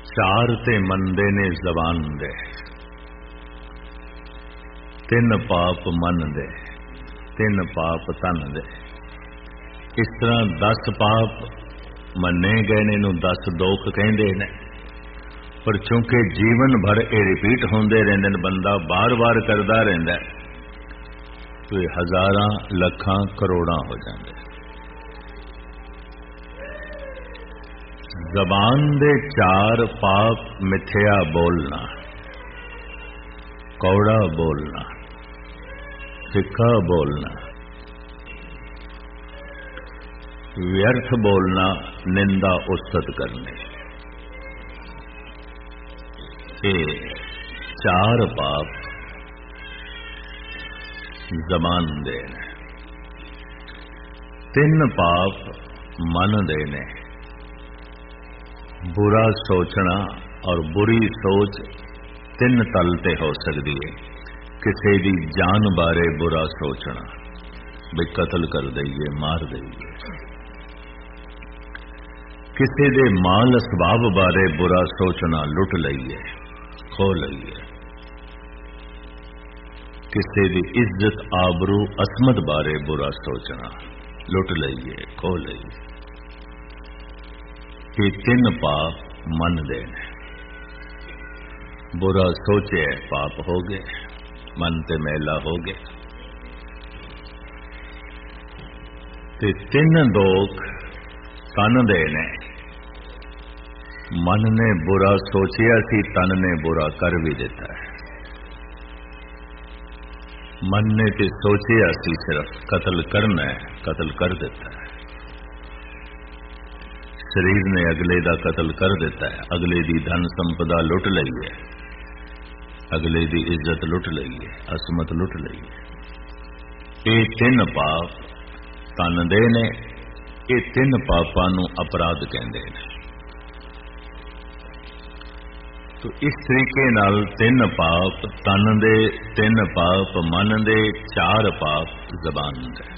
चार ते मनदे ने जबान दे, तिन पाप मन दे, तिन पाप तन दे। इस तरह 10 पाप मन्ने गए ने, इनू 10 दोख कहंदे ने। पर चूंकि जीवन भर ये रिपीट होंदे रहिंदे ने, बंदा बार बार करदा रहिंदा है, तो ये हजारां लखां करोड़ां हो जांदे। जबान दे 4 पाप मिथ्या बोलना, कौड़ा बोलना, फिक्का बोलना, व्यर्थ बोलना, निंदा उस्तत करने, ये 4 पाप जबान दे ने। 3 पाप मन दे ने। बुरा सोचना और बुरी सोच 3 तल ते हो सकती है। किसी दी जान बारे बुरा सोचना, भी कतल कर दईए, मार दईए। किसी दे माल असबाब बारे बुरा सोचना, लुट लईए, खो लईए। किसी दी इज्जत आबरू असमत बारे बुरा सोचना, लुट लईए, खो लईए। ये 3 पाप मन दे ने। बुरा सोचे पाप हो गए, मन ते मैला हो गए। ते 3 दोख तन दे ने। मन ने बुरा सोचिया सी, तन ने बुरा कर भी देता है। मन ने ते सोचिया सी सिर्फ कत्ल करना है, कत्ल कर देता है। शरीर ने अगले दा कत्ल कर देता है, अगले दी धन संपदा लुट लई है, अगले दी इज्जत लुट लई है, असमत लुट लई है। ये 3 पाप तन दे ने। ये 3 पापां नूं अपराध कहंदे ने। तो इस तरीके नाल 3 पाप तन दे, 3 पाप मन दे, 4 पाप जबान दे।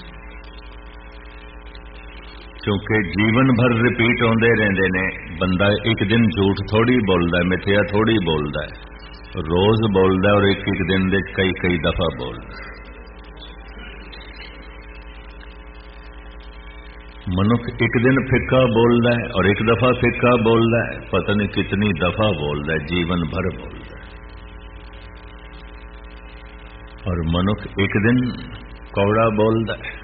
क्योंकि जीवन भर रिपीट होंदे रहिंदे ने। बंदा एक दिन झूठ थोड़ी बोलदा है, मिथ्या थोड़ी बोलदा है, रोज बोलदा है और एक एक दिन दे कई दफा बोलदा है। मनुख एक दिन फिक्का बोलदा है और एक दफा फिक्का बोलदा है, पता नहीं कितनी दफा बोलदा है, जीवन भर बोलदा है। और मनुख एक दिन कौड़ा बोलदा है,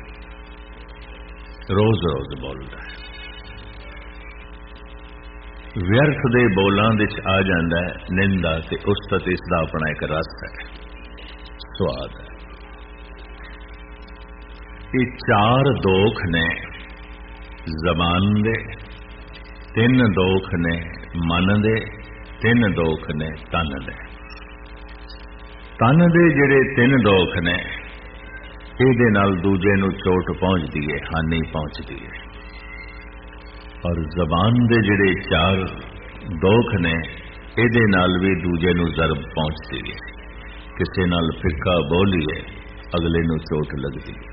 रोज रोज बोलता है। व्यर्थ दे बोलां विच आ जाता है निंदा ते उस्तत। इसका अपना एक रस है, स्वाद है। ये 4 दोख ने जबान दे, 3 दोख ने मन दे, 3 दोख ने तन दे। तन दे जिहड़े 3 दोख ने, ਇਹਦੇ ਨਾਲ ਦੂਜੇ ਨੂੰ ਚੋਟ ਪਹੁੰਚਦੀ ਹੈ, ਹਾਨੀ ਪਹੁੰਚਦੀ ਹੈ। ਔਰ ਜ਼ਬਾਨ ਦੇ ਜਿਹੜੇ 4 ਦੋਖ ਨੇ, ਇਹਦੇ ਨਾਲ ਵੀ ਦੂਜੇ ਨੂੰ ਜ਼ਰਬ ਪਹੁੰਚਦੀ ਹੈ। ਕਿਸੇ ਨਾਲ ਫਿੱਕਾ ਬੋਲੀਏ, ਅਗਲੇ ਨੂੰ ਚੋਟ ਲੱਗਦੀ ਹੈ।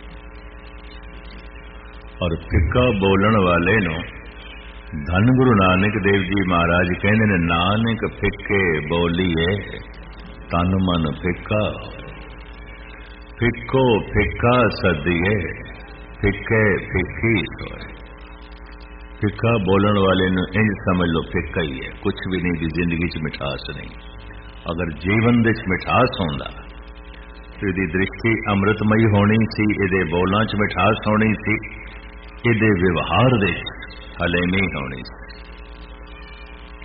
ਔਰ ਫਿੱਕਾ ਬੋਲਣ ਵਾਲੇ ਨੂੰ ਧੰਨ ਗੁਰੂ ਨਾਨਕ ਦੇਵ ਜੀ ਮਹਾਰਾਜ ਕਹਿੰਦੇ ਨੇ, ਨਾਨਕ ਫਿੱਕੇ ਬੋਲੀਏ, ਤਨ ਮਨ ਫਿੱਕਾ। फिक्को फिक्का सदिए, फिक्के फिक्की सोए। फिक्का बोलने वाले ने इंज समझ लो फिक्का ही है, कुछ भी नहीं दी जिंदगी च मिठास नहीं। अगर जीवन दे मिठास होंदा तो इहदी दृष्टि अमृतमयी होनी सी, इहदे बोलां च मिठास होनी सी, इहदे व्यवहार दे हले नहीं होनी सी।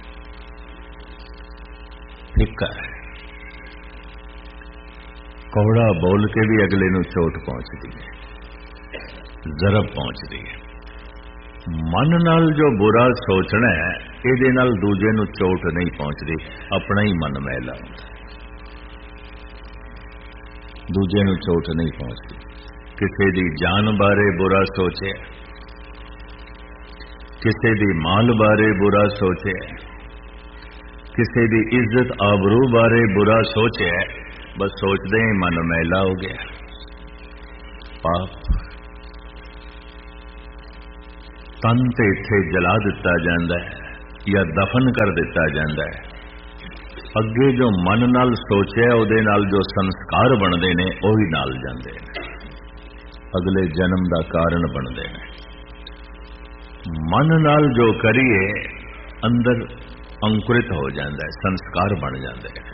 फिक्का है, कौड़ा बोल के भी अगले नूं चोट पहुंचती है, जरब पहुंचती है। मन नाल जो बुरा सोचना है, इहदे नाल दूजे नूं चोट नहीं पहुंचती, अपना ही मन मैला होंदा, दूजे नूं चोट नहीं पहुंचती। किसी दी जान बारे बुरा सोचे, किसी दी माल बारे बुरा सोचे, किसी दी इज्जत आबरू बारे बुरा सोचे, बस सोचते ही मन मैला हो गया। पाप तन ते इत्थे जला दिता जाता है, या दफन कर दिता जाता है। अगे जो मन नाल सोचिया उहदे नाल जो संस्कार बनते ने उही नाल जाते हैं, अगले जन्म का कारण बनते हैं। मन नाल जो करिए अंदर अंकुरित हो जाता है, संस्कार बन जाते हैं।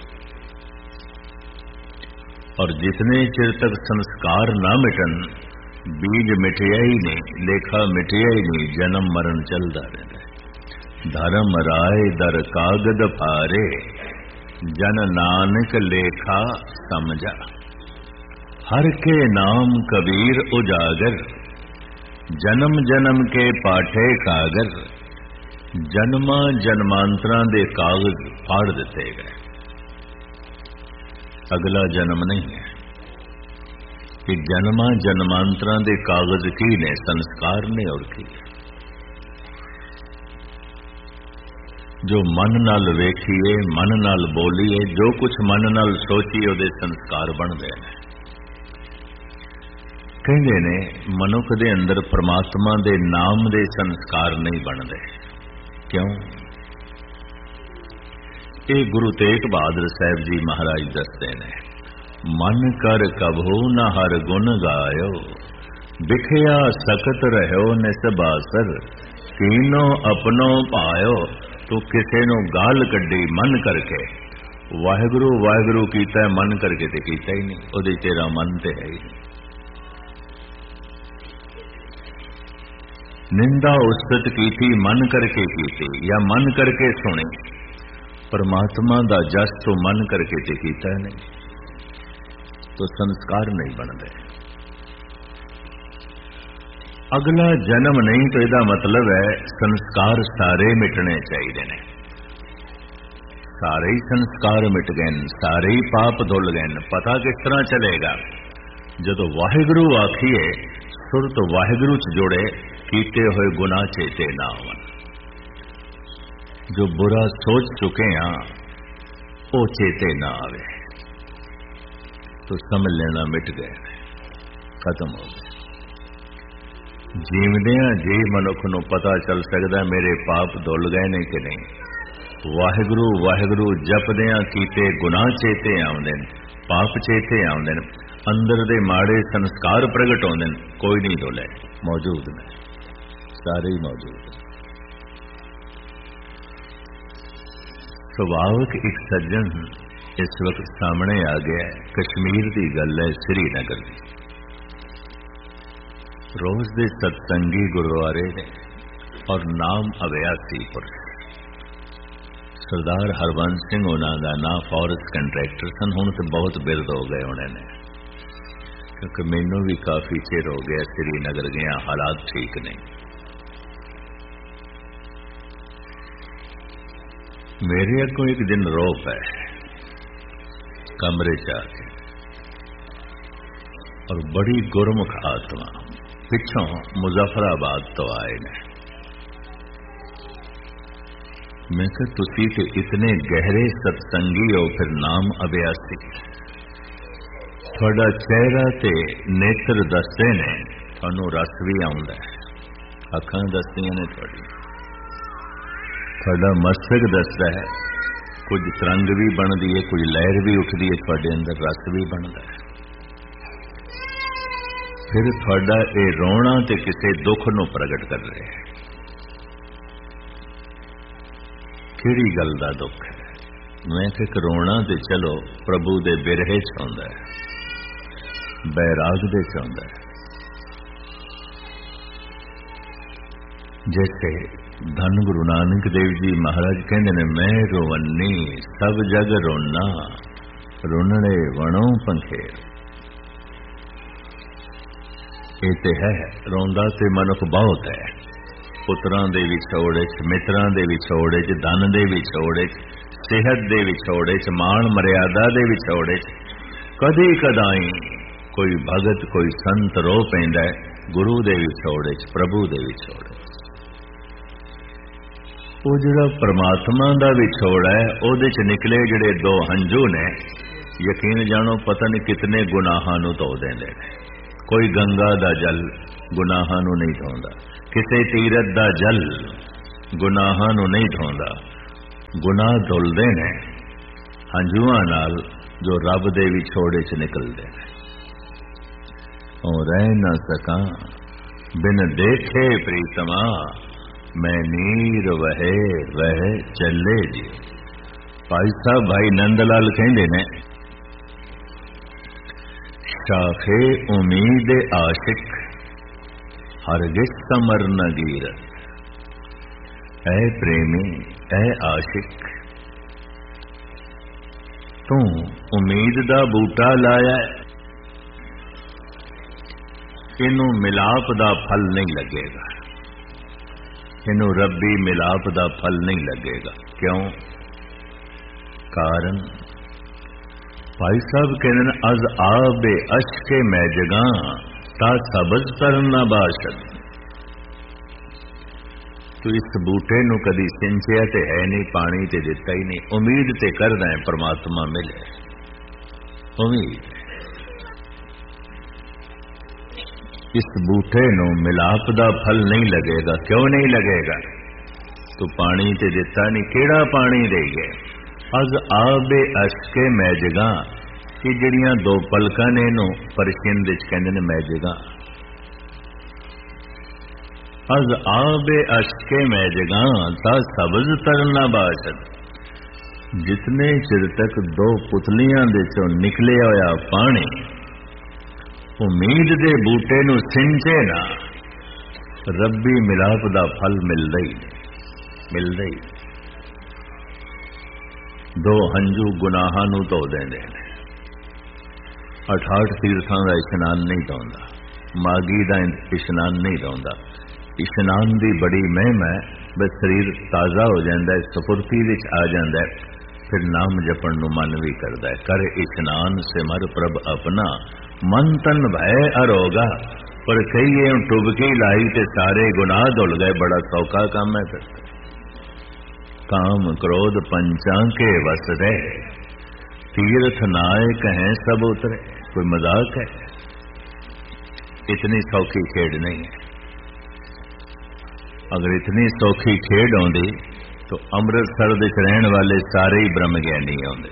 और जितने चिर तक संस्कार ना मिटन, बीज मिटिया ही नहीं, लेखा मिटिया ही नहीं, जन्म मरण चलता रहता है। धर्म राय दर कागद फारे, जन नानक लेखा समझा। हर के नाम कबीर उजागर, जन्म जन्म के पाठे कागर। जन्मा जन्मांतरां दे कागज फाड़ दिते गए। अगला जन्म नहीं है कि जन्मा जन्मांतरां दे कागज की ने, संस्कार ने और की। जो मन नाल वेखिए, मन नाल बोलीए, जो कुछ मन नाल सोचीए उहदे संस्कार बनदे ने। कहंदे ने मनुख दे अंदर परमात्मा दे नाम दे संस्कार नहीं बनदे। क्यों? ये गुरु तेग बहादुर साहब जी महाराज दसदे ने, मन कर कभू न हर गुण गायो, बिखया सकत रहो निसबासर, कीनो अपनो पायो। तू किसे नो गाल कड्डी मन करके, वाहिगुरु वाहिगुरु कीता है मन करके ते कीता ही नहीं, उहदे तेरा मन ते है ही नहीं। निंदा उस्तत कीती मन करके कीती, या मन करके सुनी, परमात्मा दा जस तो मन करके ते कीता है नहीं, तो संस्कार नहीं बनते। अगला जन्म नहीं तो इसका मतलब है संस्कार सारे मिटने चाहिए ने। सारे ही संस्कार मिट गए, सारे ही पाप धुल गए। पता किस तरह चलेगा? जदों वाहिगुरु आखिए, सुर तो वाहिगुरु च जुड़े, कीते हुए गुनाह चेते ना आवन। जो बुरा सोच चुके हैं वो चेते ना आवे, तो समझ लेना मिट गए, खत्म हो गए। जीवदिया जी मनुख नूं पता चल सकता मेरे पाप धुल गए ने कि नहीं। वाहिगुरु वाहिगुरु जपदिया कीते गुनाह चेते आउंदे ने, पाप चेते आउंदे ने, अंदर दे माड़े संस्कार प्रगट होंदे ने, कोई नहीं धुले, मौजूद ने, सारे ही मौजूद ने। सुभाविक एक सज्जन इस वक्त सामने आ गया। कश्मीर की गल है, श्रीनगर की। रोज दे सत्संगी गुरुद्वारे ने और नाम अभयासी पुरुष। सरदार हरबंस सिंह उन्होंने नाम फॉरेस्ट कंट्रैक्टर सन, हुण तो बहुत बिरद हो गए उन्होंने, क्योंकि मैनू भी काफी चिर हो गया श्रीनगर गया, हालात ठीक नहीं। मेरे अगों एक दिन रो पे कमरे च आके, और बड़ी गुरमुख आत्मा पिछों मुजफ्फराबाद तो आए ने। मैं कहा तुसी तो इतने गहरे सत्संगी हो, फिर नाम अभयासी। थोड़ा चेहरा ते नेत्र दसते ने, थानू रस भी आउंदा है, अखां दसदियां ने थोड़ी, थोड़ा मस्तक दसदा है, कुछ तरंग भी बनदी है, कुछ लहर भी उठदी है, थोड़े अंदर रस भी बनदा है। फिर थोड़ा ये रोना ते किसी दुख नूं प्रगट कर रहे हैं। किहड़ी गल दा दुख है? मैं कि रोना ते चलो प्रभु दे बिरहे च आउंदा है, बैराग दे च आउंदा है। जैसे धन गुरु नानक देव जी महाराज कहते ने, मैं रोवन्नी सब जग रोना, रोनड़े वणों पंखेर। ये तो है, रोंदा ते मनुख बहुत है। पुत्रां दे विछोड़े च, मित्रां दे विछोड़े च, धन दे विछोड़े च, सेहत दे विछोड़े च, मान मर्यादा दे विछोड़े च, कदी कदाई कोई भगत कोई संत रो पैंदा है, गुरु दे विछोड़े च, प्रभु दे विछोड़े। वो जिहड़ा परमात्मा दा विछोड़ा है, ओहदे च निकले जिहड़े दो हंझू ने, यकीन जानो पता नहीं कितने गुनाहां नूं धो देंदे ने। कोई गंगा दा जल गुनाहां नूं नहीं धोंदा, किसी तीरथ दा जल गुनाहां नूं नहीं धोंदा। गुनाह धुलदे ने हंझुआं नाल जो रब दे विछोड़े च निकलदे ने। और रह न सकां बिन देखे प्रीतमा, मैं नीर वहे वह चले जी। भाई साहब भाई नंद लाल कहंदे ने, शाखे उम्मीद आशिक हरगिज समर न गीरत। ऐ प्रेमी ऐ आशिक, तू उम्मीद दा बूटा लाया, इनू मिलाप दा फल नहीं लगेगा, इनू रब्बी मिलाप दा फल नहीं लगेगा। क्यों? कारण भाई साहब कहने, अज आबे अशके मैं जगा ता सबज तरना बाशद। तू इस बूटे नू कदी सिंचिया ते है नहीं, पानी ते दिता ही नहीं, उम्मीद ते करदा है परमात्मा मिले, उम्मीद। इस बूटे नू मिलाप दा फल नहीं लगेगा। क्यों नहीं लगेगा? तू पानी ते दिता नहीं, केड़ा पानी देईए? अज आबे अशके मैजगा, ये जड़ियां दो पलकां ने नू परशियन दे च कहंदे ने मैजगा। अज आबे अशके मैजगा ता सबज तरना बाशद। जितने चिर तक दो पुतलियां दे चों निकले होया पानी उम्मीद दे बूटे नू सिंचे ना, रब्बी मिलाप दा फल मिलदा ही। दो हंजू गुनाहां नू धो देंदे ने। 68 तीर्थां दा इशनान नहीं धोंदा, मागी दा इशनान नहीं धोंदा। इशनान दी बड़ी महिमा है, बस शरीर ताज़ा हो जाता है, सफुर्ती विच आ जाता है, फिर नाम जपण नू मन भी करता है। कर इशनान सिमर प्रभ अपना, मन तन भय अरोगा। पर कई टुबकी लाई ते सारे गुनाह धुल गए, बड़ा सौखा काम है। फिर काम क्रोध पंचां के वस रहे, तीर्थ नाय कहें सब उतरे। कोई मजाक है? इतनी सौखी खेड नहीं है। अगर इतनी सौखी खेड आउंदी तो अमृतसर दे रहने वाले सारे ही ब्रह्म ज्ञानी आउंदे।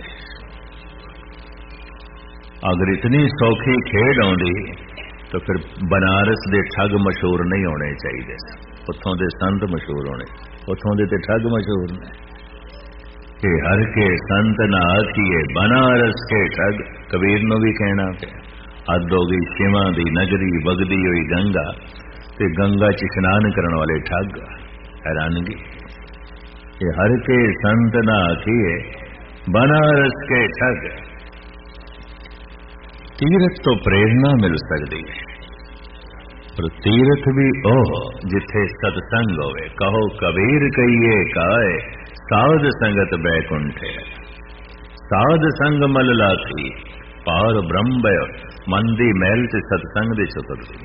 अगर इतनी सौखी खेड आउंदी तो फिर बनारस दे ठग मशहूर नहीं होने चाहिए, उत्थों दे संत मशहूर होने, उत्थों दे ते ठग मशहूर ने। कि हर के संत ना आखिए बनारस के ठग, कबीर नू भी कहना पिया। हद हो गई शिवा दी नगरी, वगदी हुई गंगा ते गंगा च स्नान करने वाले ठग। हैरानगी। कि हर के संत ना आखिए बनारस के ठग। तीरथ तो प्रेरणा मिल सकती है, पर तीरथ भी ओह जिथे सत्संग होवे। कहो कबीर कहिए काए, साध संगत बैकुंठ है। साध संग मल लाथी, पार ब्रह्म मन दी महल ते सत्संग दे उतरदी।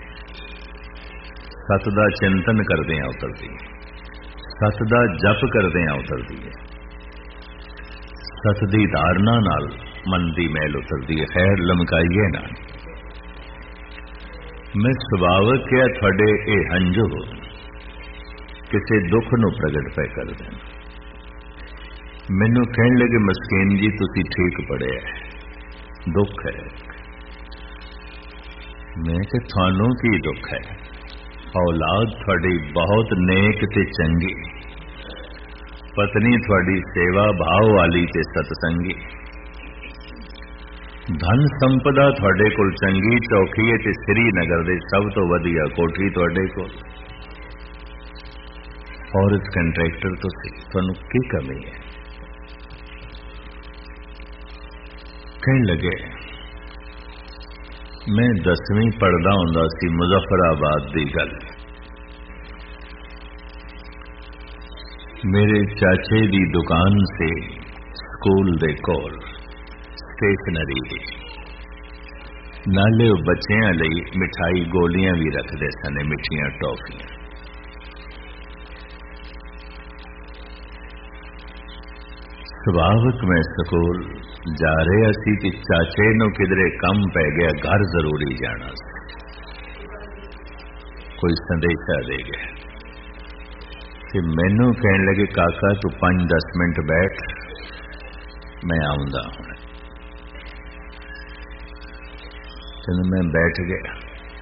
सत दा चिंतन करदे उतरदी, सत दा जप करदे उतरदी है। सत दी धारणा नाल मन दी मैल उतरदी है। खैर लमकाइए ना। मैं सुभावक क्या थोड़े ये हंजू किसी दुख नू प्रगट पे कर दें। मैनू कहन लगे मस्कीन जी तुसी ठीक पढ़े है, दुख है। मैं कि थानू की दुख है? औलाद थोड़ी बहुत नेक ते चंगी, पत्नी थोड़ी सेवा भाव वाली ते सतसंगी, धन संपदा थोड़े कोल चंगी चौखी है ते श्रीनगर दे सब तो वधिया कोठी थोड़े कोल। फॉरेस्ट कंट्रैक्टर तो तुहानू की कमी है? कहन लगे मैं 10वीं पढ़दा हुंदा सी मुजफ्फराबाद दी गल। मेरे चाचे दी दुकान से स्कूल दे कोल स्टेशनरी दी, नाले बच्चियां लई मिठाई गोलियां भी रखते सन, मिठियां टॉफियां। सुभावक मैं स्कूल जा रहा सी कि चाचे नू किधरे कम पै गया, घर जरूरी जाना सी। कोई संदेशा दे गया। ते मैनू कहने लगे काका तू 5-10 मिनट बैठ, मैं आऊंगा हुण। तो मैं बैठ गया।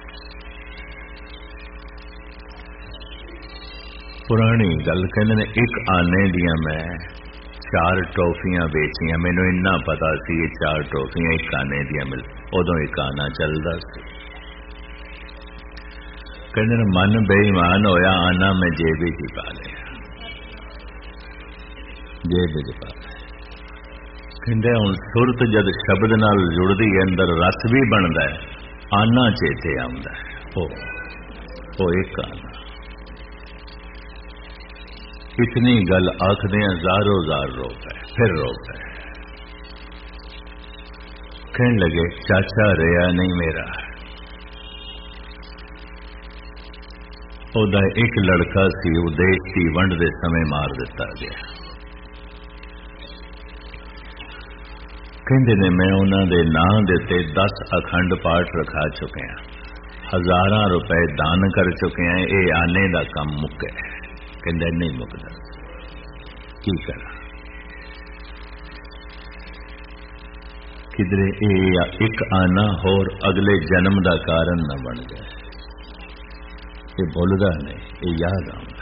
पुरानी गल कहते ने, एक आने दियां मैं 4 टॉफियां बेचियां। मैनू इन्ना पता सी ये 4 टॉफियां एक आने दियां मिल, उदों एक आना चलदा सी। कहते ने मन बेईमान होया, आना मैं जेब च पा लिया, जेब च पा लिया। कहते हुण सुरत जद शब्द नाल जुड़दी है, अंदर रस भी बनदा है, आना चेते आउंदा है, ओ एक आना। इतनी गल आखदे ज़ारो ज़ार रो पे, फिर रो पे। कहने लगे चाचा रहा नहीं मेरा। ओदा एक लड़का सी, वो देश की वंड दे समय मार दिता गया। कहते ने मैं उन्होंने नां देते 10 अखंड पाठ रखा चुके हैं, 1000 रुपए दान कर चुके हैं, ये आने का काम मुक्के। कहते नहीं मुकदा, की करा। किधरे एक आना होर अगले जन्म का कारण न बन जाए। ये भुलदा नहीं, ये याद आउंदा।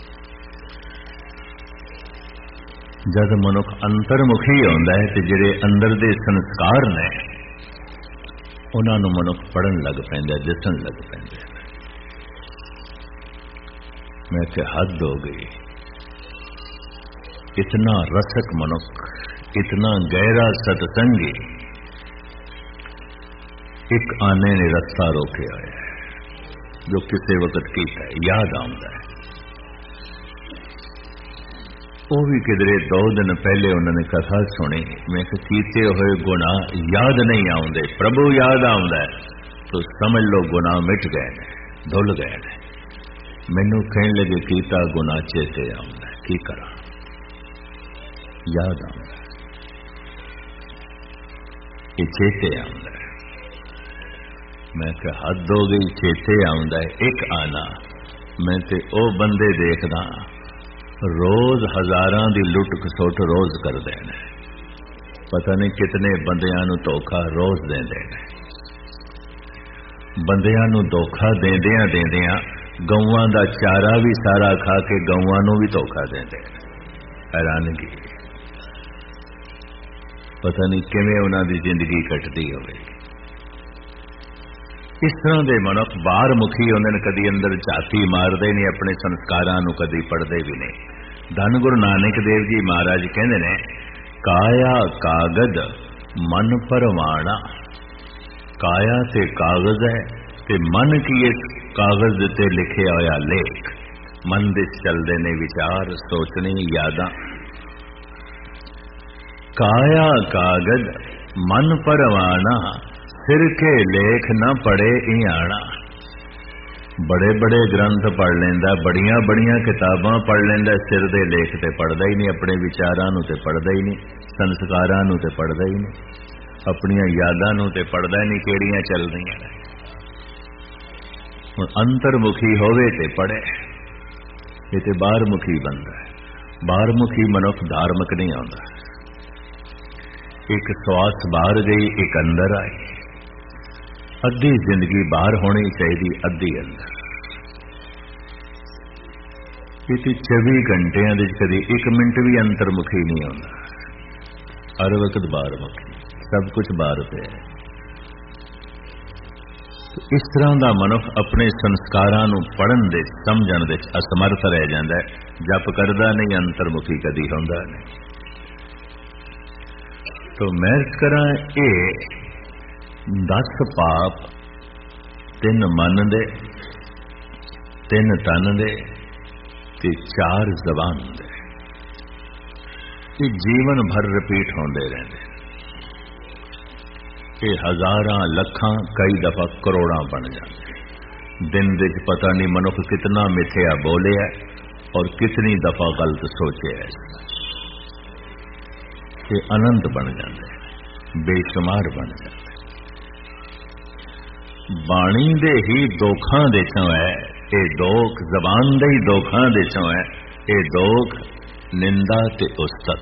जद मनुख अंतर्मुखी होंदा है, तो जिहड़े अंदर दे संस्कार ने उन्होंने मनुख पढ़न लग पैंदा, दिसन लग पैंदा। मैं कि हद हो गई। इतना रसक मनुख, इतना गहरा सत्संगी, एक आने ने रास्ता रोके आया है, जो किसी वक्त कीता है, याद आउंदा है। वो भी किधरे 2 दिन पहले उन्होंने कथा सुनी। मैं कीते हुए गुनाह याद नहीं आउंदे, प्रभु याद आउंदा है, तो समझ लो गुनाह मिट गए ने, धुल गए ने। मैनू कहने लगे कीता गुनाह चेते आउंदा, की करा, याद आउंदा, ये चेते आउंदा। मैं कहा हद हो गई, चेते आउंदा है एक आना। मैं ते ओ बंदे देखदा रोज हजारां दी लुट खसुट रोज कर देने, पता नहीं कितने बंदियां नूं धोखा रोज देंदे ने। बंदियां नूं धोखा देंदियां देंदियां गौवां दा चारा भी सारा खा के गौवां नूं भी धोखा देंदे। हैरानगी, पता नहीं किवें उन्हां दी जिंदगी कटदी होवेगी। इस तरह के मनुख बाहर मुखी होंदे ने, कदी अंदर झाती मारदे नहीं, अपने संस्कारां नूं कदी पढ़दे भी नहीं। धन गुरु नानक देव जी महाराज कहंदे ने, काया कागज मन परवाना। काया ते कागज है, ते मन की इस कागज ते लिखे होया लेख। मन दे चलदे ने विचार, सोचने, यादां। काया कागज मन परवाना, सिर के लेख न पढ़े इयाना। बड़े बड़े ग्रंथ पढ़ लेंदा, बड़ियां बड़ियां किताबां पढ़ लेंदा, सिर दे लेख ते पढ़दा ही नहीं, अपने विचारां नूं ते पढ़दा ही नहीं, संस्कारां नूं ते पढ़दा ही नहीं, अपनियां यादां नूं ते पढ़दा ही नहीं, किहड़ियां चलदियां ने। हुण अंतर्मुखी होवे ते पढ़े, ये ते बाहरमुखी बनदा है। बाहरमुखी मनुख धार्मिक नहीं आउंदा। एक श्वास बाहर गई, एक अंदर आई। अद्धी जिंदगी बाहर होनी चाहिए, अद्धी अंदर। ये 24 घंटिया कभी 1 मिनट भी अंतर्मुखी नहीं होता, हर वक्त बाहरमुखी, सब कुछ बाहर पे है। तो इस तरह का मनुख अपने संस्कारां नूं पढ़न दे समझण दे असमर्थ रह जाता है। जप करदा नहीं, अंतर्मुखी कदी होंदा नहीं। तो मैं करा ये 10 पाप 3 मन दे, 3 तन दे ते 4 जबान दे, ये जीवन भर रिपीट होंदे रहंदे। ये हजारां लखां कई दफा करोड़ां बन जाते। दिन दे पता नहीं मनुख कितना मिथ्या बोले है और कितनी दफा गलत सोचे है। ये अनंत बन जाते, बेशुमार बन जाते। बाणी दे ही दोखां दे चों है, ये दोख जबान दे ही दोखां दे चों है ये दोख निंदा ते उस्तत।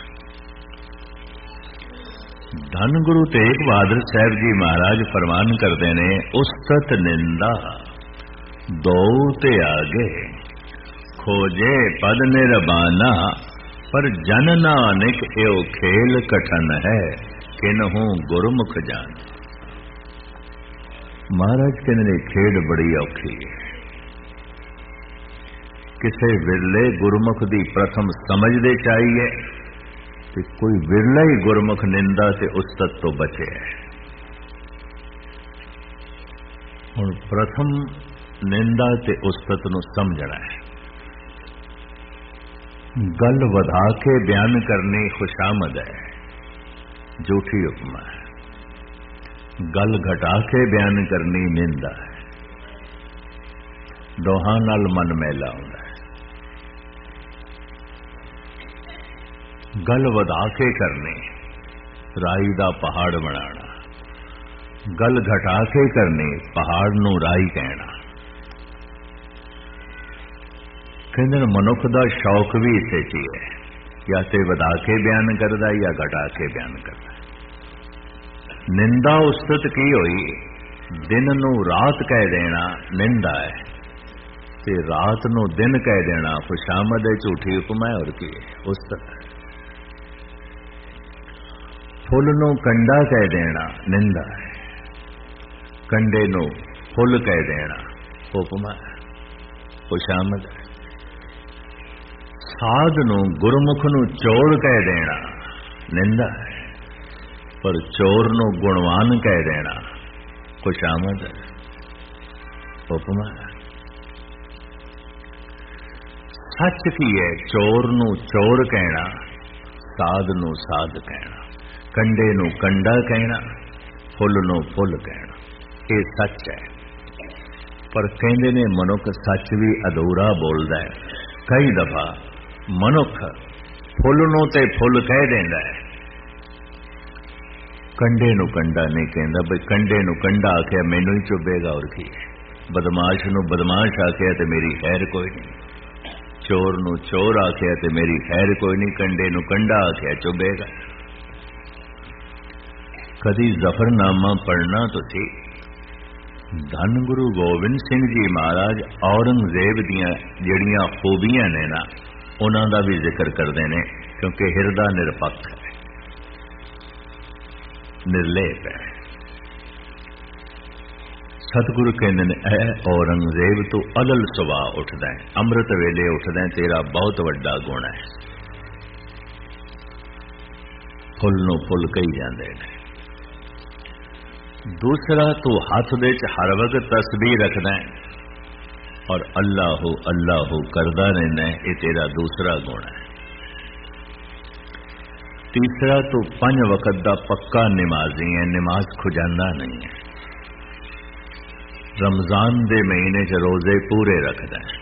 धन गुरु तेग बहादुर साहब जी महाराज फरमान करते ने, उस्तत निंदा दो ते आगे, खोजे पद निरबाना, पर जन नानक एओ खेल कठन है, किन्हू गुरमुख जान। महाराज कहने खेड बड़ी औखी है। किसे विरले गुरमुख दी प्रथम समझदे चाहिए कि कोई विरला ही गुरमुख निंदा ते उस्तत तो बचे है। हुण प्रथम निंदा ते उस्तत नूं समझना है। गल वधा के बयान करनी खुशामद है, झूठी उपमा है। गल घटा के बयान करनी निंदा है। दोहां नाल मन मैला होंदा है। गल वधा के करनी राई दा पहाड़ बनाना, गल घटा के करनी पहाड़ नूं राई कहना। कहते मनुख का शौक भी इसे ची है, या तो वधा के बयान करता या घटा के बयान करता। निंदा उस्तत की हुई, दिन नूं रात कह देना निंदा है, ते रात नूं दिन कह देना खुशामद है, झूठी उपमा है। और की उस्तत है। फुल नूं कंडा कह देना निंदा है, कंडे नूं फुल कह देना उपमा है, खुशामद है। साध नूं गुरमुख नूं चोर कह देना निंदा है, पर चोर नूं गुणवान कह देना खुशामद है, उपमा है। सच की है चोर नूं चोर कहना, साध नूं साध कहना, कंडे नूं कंडा कहना, फुल नूं फुल कहना। ये सच है। पर कहंदे ने मनुख सच भी अधूरा बोलदा है। कई दफा मनुख फुल नूं ते फुल कह देंदा है, कंडे नूं कंडा नहीं कहंदा। बई कंडे नूं कंडा आख्या मैनू ही चुभेगा, और की है। बदमाश नूं बदमाश आख्या ते मेरी खैर कोई नहीं, चोर नूं चोर आख्या ते मेरी खैर कोई नहीं, कंडे नूं कंडा आख्या चुभेगा। कदी जफरनामा पढ़ना तो सी। धन गुरु गोबिंद सिंह जी महाराज औरंगजेब दियां जिहड़ियां खूबियां ने ना, उन्हां दा भी जिक्र करते हैं, क्योंकि हिरदा निरपक्ष है, निर्लेप है। सतगुरु कहते हैं, ऐ औरंगजेब तू अलल सुबाह उठदा है, अमृत वेले उठदा है, तेरा बहुत वड्डा गुण है। फुल नूं फुल कही जांदे ने। दूसरा तू हाथ दे च हर वक्त तस्बीह रखदा है और अल्लाहु अल्लाहु करदा रहना है, ये तेरा दूसरा गुण है। तीसरा तू 5 वक्त दा पक्का नमाजी है, नमाज खुजांदा नहीं है। रमजान दे महीने च रोजे पूरे रखदा है।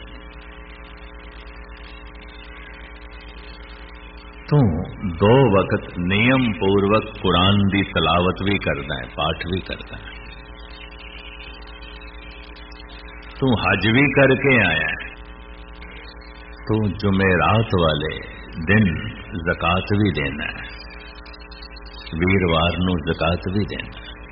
तू 2 वक्त नियम पूर्वक कुरान की तलावत भी करता है, पाठ भी करता है। तू हज भी करके आया है। तू जुमेरात वाले दिन ज़कात भी देना है, वीरवार नूं ज़कात भी देना है।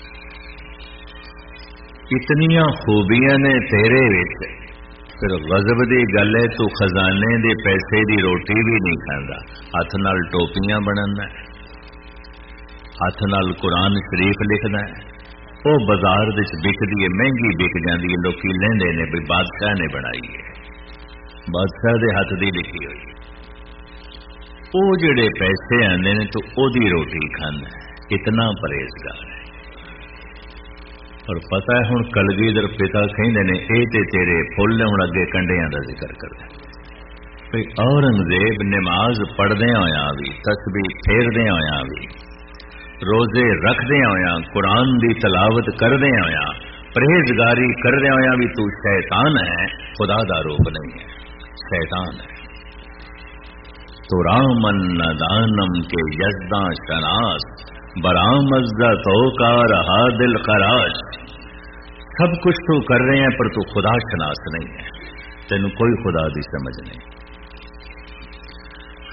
इतनियां खूबियां ने तेरे विच, फिर गज़ब दी गल है तू खजाने दे पैसे दी रोटी भी नहीं खांदा। हथ नाल टोपियां बनांदा है, हथ नाल कुरान शरीफ लिखदा है, वो बाजार विच बिकदी है, महंगी बिक जाती है, लोग लैंदे ने भी बादशाह ने बनाई है, बादशाह दे हथ दी लिखी हुई। वो जिहड़े पैसे आंदे ने तो ओदी रोटी खांदा है, इतना परहेजगार है। और पता है हुण कलगीधर पिता कहंदे ने ए ते तेरे फुल ने हुण अगे कंडियां दा जिक्र करदे भई औरंगजेब नमाज पढ़दे होया भी, तस्बीह फेरदे होया भी, रोजे रखदे होया, कुरान दी तलावत करदे होया, परहेजगारी करदे होया भी तू शैतान है, खुदा दा रूप नहीं है, शैतान है। तो रामन नदानम के यज़दा शनास, बरामज़दा तो का रहा दिल खराश। सब कुछ तू कर रहे हैं पर तू खुदा शनास नहीं है, तेनू कोई खुदा दी समझ नहीं।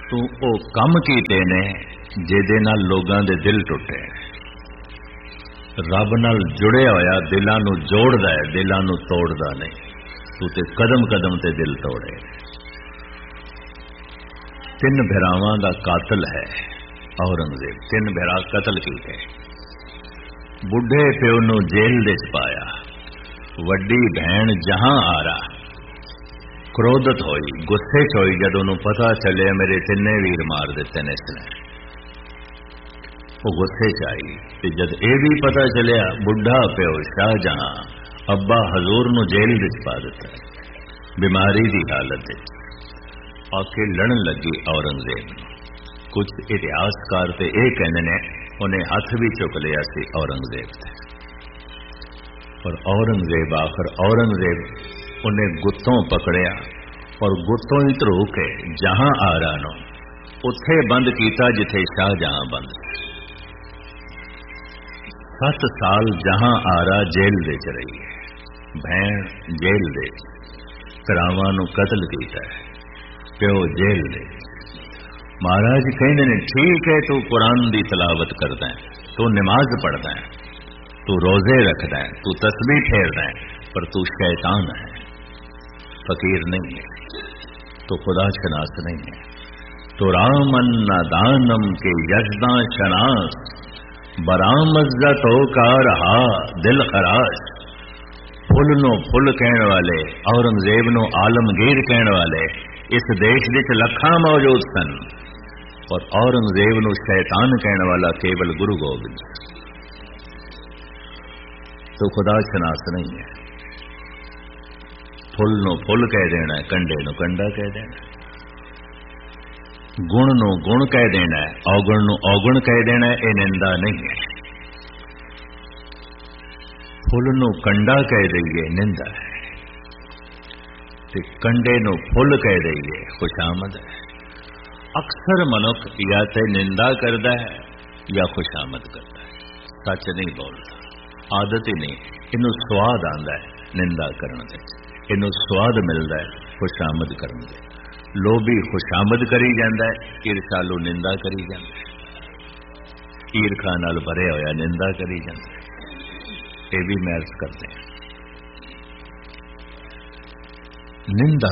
तू वो काम कीते ने जिहदे नाल लोगां दे दिल टुटे। रब नाल जुड़िया होया दिलां नूं जोड़दा है, दिलां नूं तोड़दा नहीं। तू ते कदम कदम ते दिल तोड़े। 3 भरावां दा कातल है औरंगजेब। 3 भरा कतल कीते। बुढ़े प्यो नूं जेल दे पाया। वड्डी भैन जहां आरा क्रोधत होई, गुस्से च होई जदों नूं पता चलिया मेरे 3 वीर मार दिते ने इसने। वो गुस्से च आई ते जद ये भी पता चलिया बुढ़ा प्यो शाहजहां अब्बा हजूर नूं जेल विच पा दिता, बीमारी की हालत आके लड़न लगी औरंगजेब नूं। कुछ इतिहासकार ते ये कहंदे ने उन्हें हथ भी चुक लिया सी औरंगजेब ते, पर औरंगजेब आखिर औरंगजेब उन्हें गुत्तों पकड़िया और गुत्तों ही धरो के जहां आरा नो उत्थे बंद किया जिथे शाहजहां बंद। 7 साल जहां आरा जेल दे च रही है। भैन जेल दे, भरावां नूं कतल कीता है, प्यो जेल दे। महाराज कहंदे ने ठीक है तू कुरान दी तलावत करदा है, तू नमाज पढ़दा है, तू रोजे रखदा है, तू तस्बीह फेरदा है, पर तू शैतान है, फकीर नहीं है, तो खुदा शनास नहीं है। तो रामन दानम के यजदा शनास बरामज्जत का रहा दिल खराश। फुल नो फुल कहने वाले औरंगजेब नो आलमगीर कहने वाले इस देश विच लखां मौजूद सन, और औरंगजेब नो शैतान कहने वाला केवल गुरु गोबिंद। तो खुदा शनास नहीं है। फुल नो फुल कह देना है, कंडे नो कंडा कह देना, गुण नो गुण कह देना है, औगण नो औगण कह देना है, ये निंदा नहीं है। फुल नो कंडा कह दईए निंदा है, ते कंडे नो फुल कह दईए खुशामद है। अक्सर मनुख या ते निंदा करता है या खुशामद करता है, सच नहीं बोलता, आदत ही नहीं। इनू स्वाद आंदा है निंदा करने दे, इनू स्वाद मिलता है खुशामद करने दे। लोभी खुशामद करी जाता है, ईर्षालू निंदा करी जाता है, ईरखा नाल भरिया होया निंदा करी जाता है। ये भी मैच करते हैं। निंदा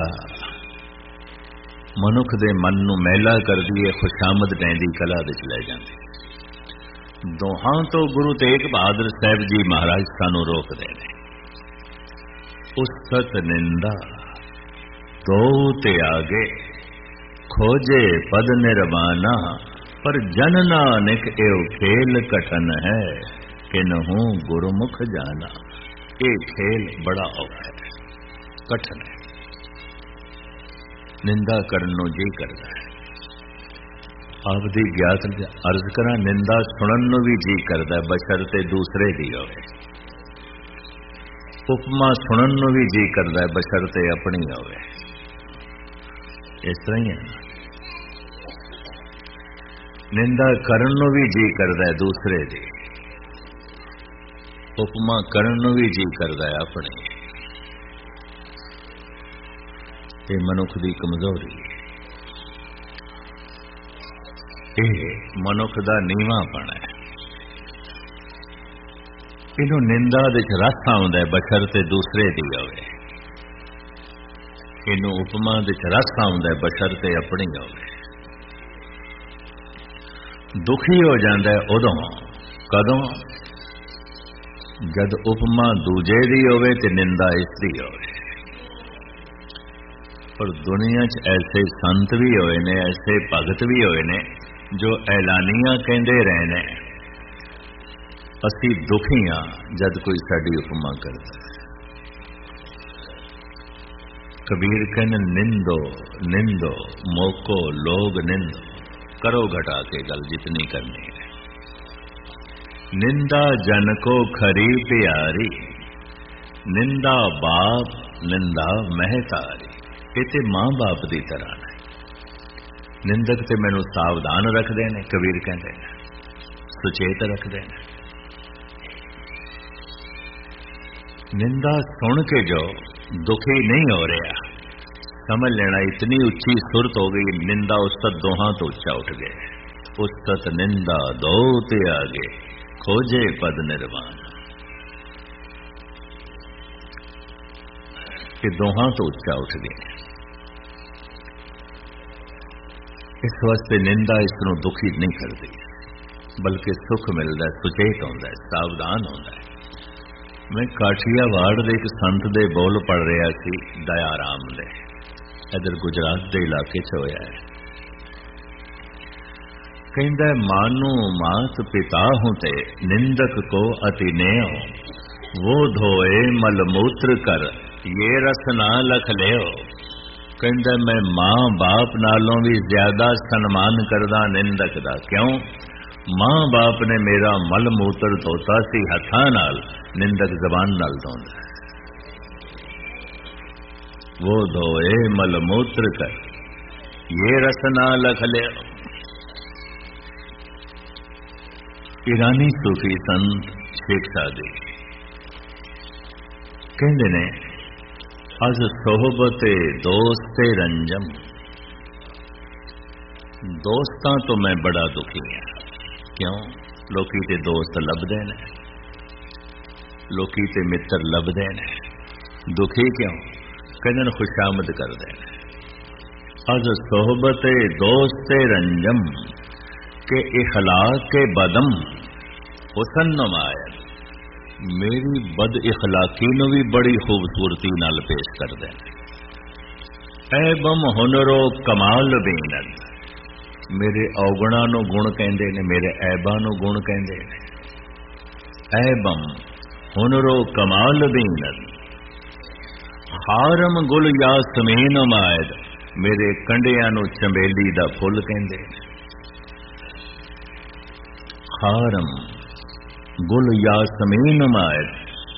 मनुख दे मन नूं मैला कर दी है, खुशामद पैंदी कला विच लै जाती। दोहां तो गुरु तेग बहादुर साहब जी महाराज सानू रोकदे ने। उस्तत निंदा तो ते आगे खोजे पद निर्वाणा, पर जन नानक एव खेल कठन है कि नहूं गुरुमुख जाना। ये खेल बड़ा औखा है, कठन है। निंदा करनो जी करता है। आप दी ज्ञात अर्ज करा, निंदा सुनन नूं भी जी करता है बशर्ते दूसरे दी होवे। उपमा सुनन नूं भी जी करता है बशर्ते अपनी होवे। इस तरह ही है। निंदा करन नूं भी जी करता है दूसरे दी, उपमा करन नूं भी जी करता है अपनी। ये मनुख दी कमजोरी है, ये मनुख दा नीवापन है। इनू निंदा दे रस आउंदा है बशर्ते दूसरे दी होवे। इनू उपमा दे रस आउंदा है बशर्ते अपनी होवे। दुखी हो जाता है उदों कदों जद उपमा दूजे दी होवे ते निंदा इसदी होवे। पर दुनिया च ऐसे संत भी होए ने, ऐसे भगत भी होए ने जो ऐलानियां कहते रहे ने असी दुखी हाँ जद कोई साडी उपमा करता है। कबीर कहने निंदो निंदो मोको लोग निंदो, करो घटा के गल जितनी करनी है। निंदा जन को खरी प्यारी, निंदा बाप निंदा महतारी। ये मां बाप की तरह है। निंदक ते मैनू सावधान रखते हैं, कबीर कहते हैं, सुचेत रखते हैं। निंदा सुन के जो दुखी नहीं हो रहा, समझ लेना इतनी ऊंची सुरत हो गई, निंदा उस्तत दोहां तो उच्चा उठ गए। उस्तत निंदा दो ते आगे, खोजे पद निर्वाण। कि दोहां तो उच्चा उठ गए। इस वास्ते निंदा इसनों दुखी नहीं करती, बल्कि सुख मिलता है, सुचेत होता है, सावधान होता है। मैं काठियावाड़ दे एक संत दे बोल पढ़ रहा सी, दयाराम दे, इधर गुजरात के इलाके च होया है। कहता है मानो मात पिता होते, निंदक को अति नेह, वो धोए मलमूत्र कर, ये रस ना लख लेओ। कहता मैं मां बाप नालों भी ज्यादा सन्मान करदा निंदक दा। क्यों? मां बाप ने मेरा मल मूत्र धोता सी हथां नाल, निंदक जबान नाल धोंदा। वो धोए मल मूत्र कर, ये रस ना लख ले। ईरानी सूफी संत शेख सादी कहते ने, अज सोहबते दोस्ते रंजम, दोस्तां तो मैं बड़ा दुखी हां। क्यों? लोकी ते दोस्त लभदे ने, लोकी ते मित्र लभदे ने। दुखी क्यों? कहते खुशामद करदे ने। अज सोहबते दोस्ते रंजम, के इखलाक के बदम हुसन नुमायत, मेरी बद इखलाकी नूं भी बड़ी खूबसूरती नाल पेश कर दे। ऐबम हुनरो कमाल बीनद, मेरे औगुणा नूं गुण कहंदे ने, मेरे ऐबां नूं गुण कहंदे ने। ऐबम हुनरो कमाल बीनद, हारम गुल यासमीन मायद, मेरे कंडियां नूं चंबेली दा फुल कहंदे ने। हारम गुल यासमीन मायद,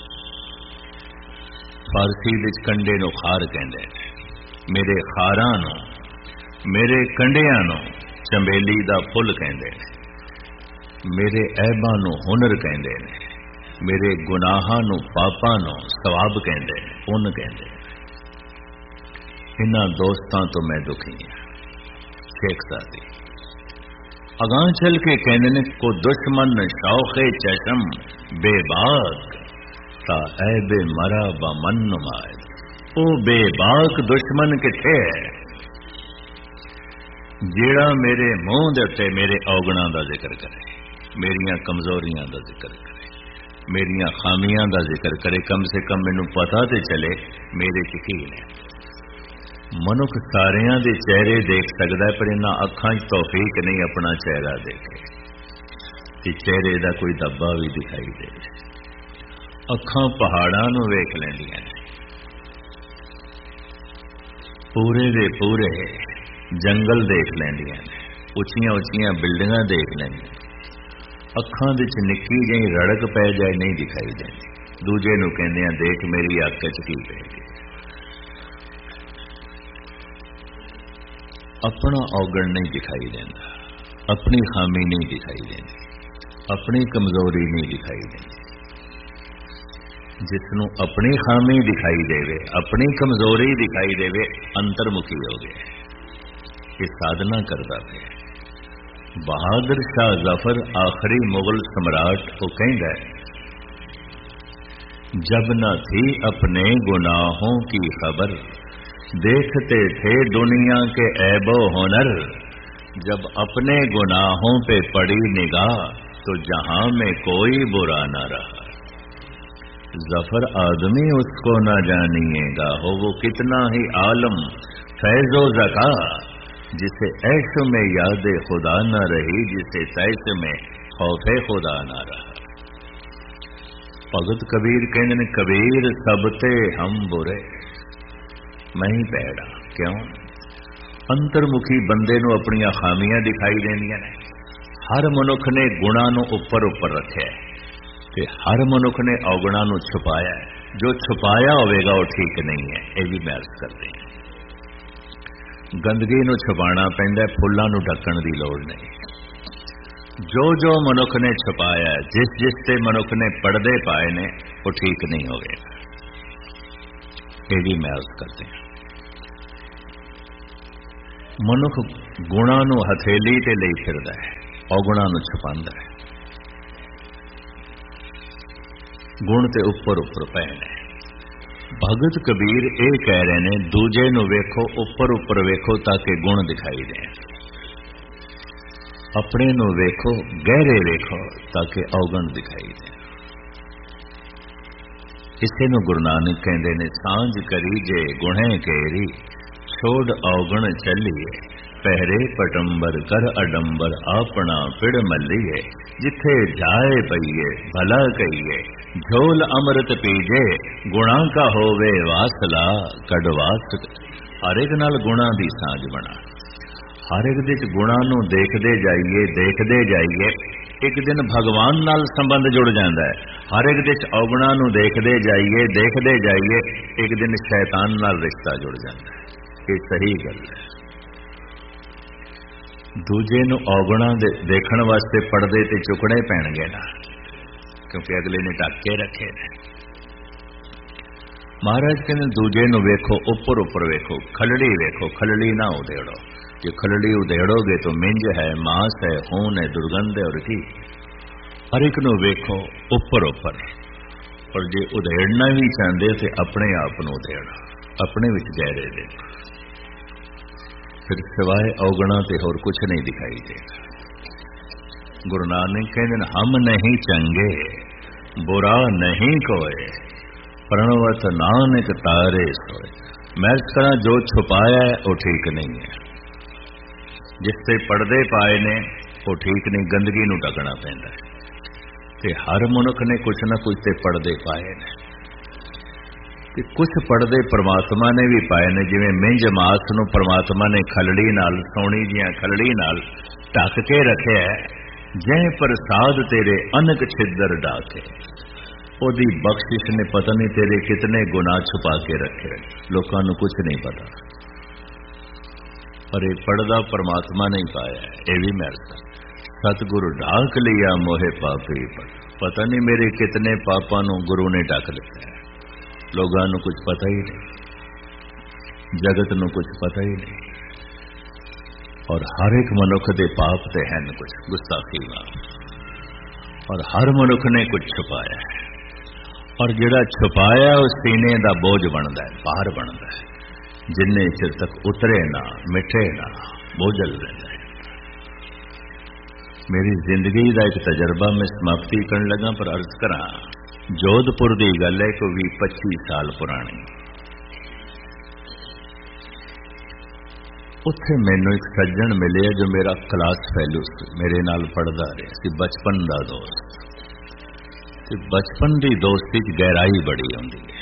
फारसी विच कंडे नूं खार कहंदे ने। मेरे खारां नूं, मेरे कंडियां नूं चंबेली दा फुल कहंदे ने। मेरे ऐबां नूं हुनर कहंदे ने, मेरे गुनाहां नूं पापां नूं सवाब कहंदे ने, पुन कहंदे ने। इन्हां दोस्तां तो मैं दुखी हां। शेख सादी अगां चल के कहने ने, को दुश्मन शौखे चशम बेबाक, ता ऐबे मरा बमन नुमायद। ओ बेबाक दुश्मन किथे है, जेड़ा मेरे मुंह दे उत्ते मेरे औगणा दा जिक्र करे, मेरियां कमजोरियां दा जिक्र करे, मेरियां खामियां दा जिक्र करे। कम से कम मैनू पता ते चले मेरे च की ने। मनुख सारियां दे चेहरे देख सकदा है, पर इन्हां अखां च तौफीक नहीं अपना चेहरा देखे कि चेहरे दा कोई धब्बा भी दिखाई दे। अखां पहाड़ां नूं वेख लैंदियां ने, पूरे दे पूरे जंगल देख लैंदियां ने, उच्चियां उच्चियां बिल्डिंगां देख लैंदियां। अखां दे च निक्की जही रड़क पै जाए नहीं दिखाई देंदी। दूजे नूं कहंदे आ देख मेरी अख च की पै गई। अपना औगण नहीं दिखाई देता, अपनी खामी नहीं दिखाई देती, अपनी कमजोरी नहीं दिखाई देती। जिसनों अपनी खामी दिखाई देवे, अपनी कमजोरी दिखाई देवे, अंतर्मुखी हो गए, ये साधना करता है। बहादुर शाह जफर आखिरी मुगल सम्राट को कहेंगे, जब न थी अपने गुनाहों की खबर, देखते थे दुनिया के ऐबो हुनर। जब अपने गुनाहों पे पड़ी निगाह, तो जहां में कोई बुरा न रहा। जफर आदमी उसको न जानिएगा, हो वो कितना ही आलम फैजो ज़का, जिसे ऐश में याद खुदा न रही, जिसे तैश में खौफे खुदा न रहा। भगत कबीर कहते हैं, कबीर सबते हम बुरे, मैं ही पैड़ा। क्यों? अंतर्मुखी बंदे नूं अपनियां खामियां दिखाई देंदियां ने। हर मनुख ने गुणा नूं उपर उपर रखिया है ते हर मनुख ने औगणा नूं छुपाया है। जो छुपाया होवेगा वो ठीक नहीं है, ये भी मैं अर्ज करते हैं। गंदगी नूं छुपाना पैंदा, फुल्लां नूं ढकण दी लोड़ नहीं। जो जो मनुख ने छुपाया है, जिस जिस ते मनुख ने पर्दे पाए ने, वो ठीक नहीं होवेगा, ये भी मैं अर्ज करते हैं। ਮਨੁੱਖ ਗੁਣਾਂ ਨੂੰ ਹਥੇਲੀ ਤੇ ਲਈ ਫਿਰਦਾ ਹੈ, ਔਗੁਣਾਂ ਨੂੰ ਛੁਪਾਉਂਦਾ ਹੈ। ਗੁਣ ਤੇ ਉੱਪਰ ਪਏ ਨੇ। ਭਗਤ ਕਬੀਰ ਇਹ ਕਹਿ ਰਹੇ ਨੇ, ਦੂਜੇ ਨੂੰ ਵੇਖੋ, ਉੱਪਰ ਵੇਖੋ ਤਾਂ ਕਿ ਗੁਣ ਦਿਖਾਈ ਦੇਣ। ਆਪਣੇ ਨੂੰ ਵੇਖੋ, ਗਹਿਰੇ ਵੇਖੋ ਤਾਂ ਕਿ ਔਗਣ ਦਿਖਾਈ ਦੇਣ। ਇਸੇ ਨੂੰ ਗੁਰੂ ਨਾਨਕ ਕਹਿੰਦੇ ਨੇ, ਸਾਂਝ ਕਰੀ ਜੇ ਗੁਣੇ ਕੇਰੀ, ਛੋੜ ਔਗਣ ਚੱਲੀਏ, ਪਹਿਰੇ ਪਟੰਬਰ ਕਰ ਅਡੰਬਰ, ਆਪਣਾ ਪਿੜ ਮੱਲੀਏ, ਜਿੱਥੇ ਜਾਏ ਪਈਏ ਭਲਾ ਕਹੀਏ, ਝੋਲ ਅੰਮ੍ਰਿਤ ਪੀਜੇ, ਗੁਣਾ ਕਾ ਹੋਵੇ ਵਾਸਲਾ, ਕਢਵਾਸ। ਹਰ ਇੱਕ ਨਾਲ ਗੁਣਾ ਦੀ ਸਾਂਝ ਬਣਾ, ਹਰ ਇੱਕ ਦੇ ਚ ਗੁਣਾ ਨੂੰ ਦੇਖਦੇ ਜਾਈਏ। ਇੱਕ ਦਿਨ ਭਗਵਾਨ ਨਾਲ ਸੰਬੰਧ ਜੁੜ ਜਾਂਦਾ ਹੈ। ਹਰ ਇੱਕ ਦੇ ਚ ਔਗੁਣਾਂ ਨੂੰ ਦੇਖਦੇ ਜਾਈਏ, ਇੱਕ ਦਿਨ ਸ਼ੈਤਾਨ ਨਾਲ ਰਿਸ਼ਤਾ ਜੁੜ ਜਾਂਦਾ ਹੈ। ਇਹ ਸਹੀ ਗੱਲ ਹੈ। ਦੂਜੇ ਨੂੰ ਔਗੁਣਾਂ ਦੇ ਦੇਖਣ ਵਾਸਤੇ ਪਰਦੇ ਤੇ ਚੁੱਕਣੇ ਪੈਣਗੇ ਨਾ, ਕਿਉਂਕਿ ਅਗਲੇ ਨੇ ਢੱਕ ਕੇ ਰੱਖੇ ਨੇ। ਮਹਾਰਾਜ ਕਹਿੰਦੇ, ਦੂਜੇ ਨੂੰ ਵੇਖੋ, ਉੱਪਰ ਵੇਖੋ, ਖਲੜੀ ਵੇਖੋ, ਖਲੜੀ ਨਾ ਉਧੇੜੋ। ਜੇ ਖਲੜੀ ਉधेड़ोगे तो मिंज है, मांस है, खून है, दुर्गंध है और की। हर एक ਨੂੰ ਵੇਖੋ ਉੱਪਰ, ਪਰ ਜੇ ਉਧੇੜਨਾ ਵੀ ਚਾਹੁੰਦੇ ਤੇ ਆਪਣੇ ਆਪ ਨੂੰ ਉਧੇੜੋ, ਆਪਣੇ ਵਿੱਚ ਗਹਿਰੇ ਦੇਖੋ, ਫਿਰ ਸਿਵਾਏ ਔਗਣਾ ਤੇ ਹੋਰ ਕੁਝ ਨਹੀਂ ਦਿਖਾਈ ਦੇਗਾ। ਗੁਰੂ ਨਾਨਕ ਕਹਿੰਦੇ ਨੇ, ਹਮ ਨਹੀਂ ਚੰਗੇ ਬੁਰਾ ਨਹੀਂ ਕੋਏ, ਪ੍ਰਣਵਤ ਨਾਨਕ ਤਾਰੇ ਸੋਏ। ਮੈਂ ਇਸ ਤਰ੍ਹਾਂ ਜੋ ਛੁਪਾਇਆ ਹੈ ਉਹ ਠੀਕ ਨਹੀਂ ਹੈ, ਜਿਸ ਤੇ ਪਰਦੇ ਪਾਏ ਨੇ ਉਹ ਠੀਕ ਨਹੀਂ, ਗੰਦਗੀ ਨੂੰ ਢਕਣਾ ਪੈਂਦਾ ਹੈ। ਤੇ ਹਰ ਮਨੁੱਖ ਨੇ ਕੁਛ ਨਾ ਕੁਛ ਤੇ ਪਰਦੇ ਪਾਏ ਨੇ, ਤੇ ਕੁਛ ਪਰਦੇ ਪਰਮਾਤਮਾ ਨੇ ਵੀ ਪਾਏ ਨੇ। ਜਿਵੇਂ ਮਿੰਜ ਮਾਸ ਨੂੰ ਪਰਮਾਤਮਾ ਨੇ ਖਲੜੀ ਨਾਲ, ਸੋਹਣੀ ਜੀਆਂ ਖਲੜੀ ਨਾਲ ਢੱਕ ਕੇ ਰੱਖਿਆ ਹੈ। ਜੈ ਪ੍ਰਸਾਦ ਤੇਰੇ ਅਨਕ ਛਿੱਦਰ ਢਾਕੇ, ਉਹਦੀ ਬਖਸ਼ਿਸ਼ ਨੇ ਪਤਾ ਨਹੀਂ ਤੇਰੇ ਕਿਤਨੇ ਗੁਨਾਹ ਛੁਪਾ ਕੇ ਰੱਖੇ, ਲੋਕਾਂ ਨੂੰ ਕੁਛ ਨਹੀਂ ਪਤਾ। ਪਰ ਇਹ ਪਰਦਾ ਪਰਮਾਤਮਾ ਨੇ ਪਾਇਆ, ਇਹ ਵੀ ਮਿਹਰ। ਸਤਿਗੁਰੂ ਢਾਕ ਲਿਆ ਮੋਹਿ ਪਾਪੀ, ਪਤਾ ਨਹੀਂ ਮੇਰੇ ਕਿਤਨੇ ਪਾਪਾਂ ਨੂੰ ਗੁਰੂ ਨੇ ਢੱਕ ਲਿਆ ਹੈ। ਲੋਕਾਂ ਨੂੰ ਕੁਝ ਪਤਾ ਹੀ ਨਹੀਂ, ਜਗਤ ਨੂੰ ਕੁਝ ਪਤਾ ਹੀ ਨਹੀਂ। ਔਰ ਹਰ ਇੱਕ ਮਨੁੱਖ ਦੇ ਪਾਪ ਤੇ ਹਨ ਕੁਝ ਗੁਸਤਾਖੀ ਨਾਲ, ਔਰ ਹਰ ਮਨੁੱਖ ਨੇ ਕੁਝ ਛੁਪਾਇਆ ਹੈ। ਔਰ ਜਿਹੜਾ ਛੁਪਾਇਆ ਉਹ ਸੀਨੇ ਦਾ ਬੋਝ ਬਣਦਾ ਹੈ, ਭਾਰ ਬਣਦਾ ਹੈ। ਜਿੰਨੇ ਚਿਰ ਤੱਕ ਉਤਰੇ ਨਾ, ਮਿਟੇ ਨਾ, ਬੋਝਲ ਰਹਿੰਦਾ ਹੈ। ਮੇਰੀ ਜ਼ਿੰਦਗੀ ਦਾ ਇੱਕ ਤਜਰਬਾ ਮੈਂ ਸਮਾਪਤੀ ਕਰਨ ਲੱਗਾ, ਪਰ ਅਰਜ਼ ਕਰਾਂ, ਜੋਧਪੁਰ ਦੀ ਗੱਲ ਹੈ, ਕੋਈ 20-25 ਸਾਲ ਪੁਰਾਣੀ। ਉੱਥੇ ਮੈਨੂੰ ਇੱਕ ਸੱਜਣ ਮਿਲਿਆ ਜੋ ਮੇਰਾ ਕਲਾਸ ਫੈਲੋ ਸੀ, ਮੇਰੇ ਨਾਲ ਪੜ੍ਹਦਾ ਰਿਹਾ ਸੀ, ਬਚਪਨ ਦਾ ਦੋਸਤ। ਤੇ ਬਚਪਨ ਦੀ ਦੋਸਤੀ 'ਚ ਗਹਿਰਾਈ ਬੜੀ ਹੁੰਦੀ ਹੈ।